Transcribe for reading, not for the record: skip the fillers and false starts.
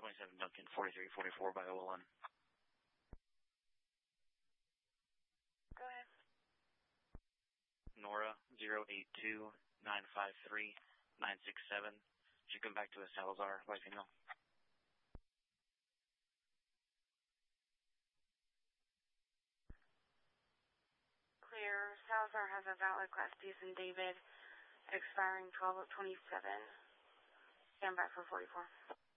27 Duncan, 4344 by OLN. Go ahead. Nora, 082-953-967. Should come back to us, Salazar, light female. Clear. Salazar has a valid Class D in David, expiring 12/27. Stand by for 44.